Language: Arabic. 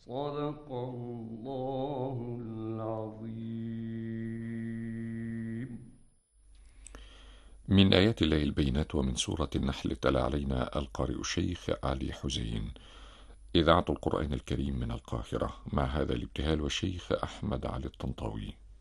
صدق الله العظيم. من آيات الله البينات ومن سورة النحل تلا علينا القارئ الشيخ علي حزين. إذاعة القرآن الكريم من القاهرة، مع هذا الابتهال والشيخ أحمد علي الطنطاوي.